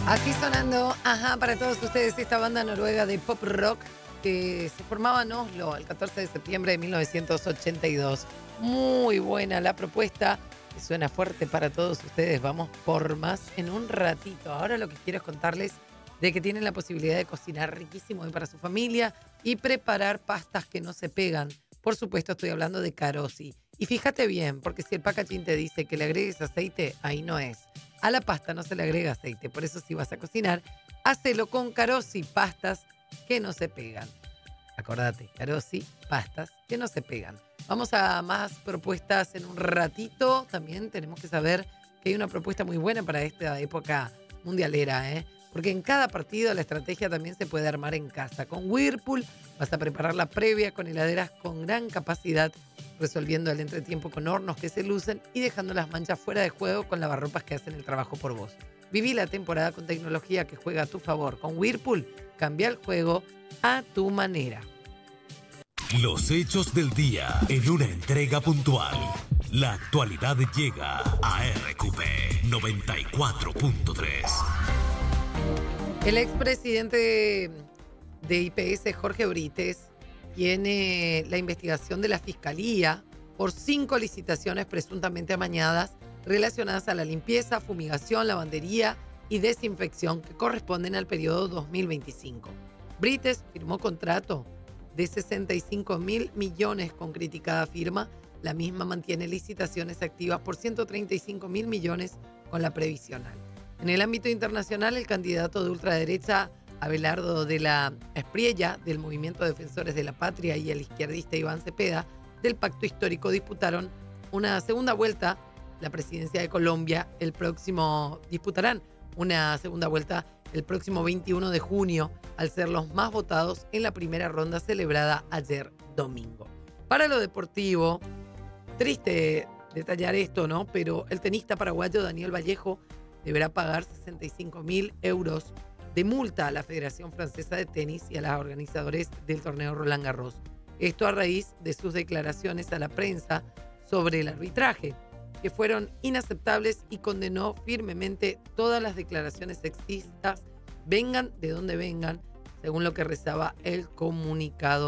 Aquí sonando, ajá, para todos ustedes, esta banda noruega de pop rock que se formaba en Oslo el 14 de septiembre de 1982. Muy buena la propuesta, que suena fuerte para todos ustedes. Vamos por más en un ratito. Ahora lo que quiero es contarles de que tienen la posibilidad de cocinar riquísimo hoy para su familia y preparar pastas que no se pegan. Por supuesto, estoy hablando de Carosi. Y fíjate bien, porque si el packaging te dice que le agregues aceite, ahí no es. A la pasta no se le agrega aceite, por eso si vas a cocinar, hacelo con Carosi, pastas que no se pegan. Acordate, Carosi, pastas que no se pegan. Vamos a más propuestas en un ratito. También tenemos que saber que hay una propuesta muy buena para esta época mundialera, ¿eh? Porque en cada partido la estrategia también se puede armar en casa. Con Whirlpool vas a preparar la previa con heladeras con gran capacidad, resolviendo el entretiempo con hornos que se lucen y dejando las manchas fuera de juego con lavarropas que hacen el trabajo por vos. Viví la temporada con tecnología que juega a tu favor. Con Whirlpool, cambia el juego a tu manera. Los hechos del día en una entrega puntual. La actualidad llega a RQP 94.3. El expresidente de IPS, Jorge Brites, tiene la investigación de la Fiscalía por 5 licitaciones presuntamente amañadas relacionadas a la limpieza, fumigación, lavandería y desinfección que corresponden al periodo 2025. Brites firmó contrato de 65.000 millones con criticada firma. La misma mantiene licitaciones activas por 135.000 millones con la previsional. En el ámbito internacional, el candidato de ultraderecha Abelardo de la Espriella, del Movimiento Defensores de la Patria, y el izquierdista Iván Cepeda, del Pacto Histórico, disputaron una segunda vuelta la presidencia de Colombia disputarán una segunda vuelta el próximo 21 de junio, al ser los más votados en la primera ronda celebrada ayer domingo. Para lo deportivo, triste detallar esto, ¿no? Pero el tenista paraguayo Daniel Vallejo deberá pagar 65.000 euros de multa a la Federación Francesa de Tenis y a los organizadores del torneo Roland Garros. Esto a raíz de sus declaraciones a la prensa sobre el arbitraje, que fueron inaceptables, y condenó firmemente todas las declaraciones sexistas, vengan de donde vengan, según lo que rezaba el comunicado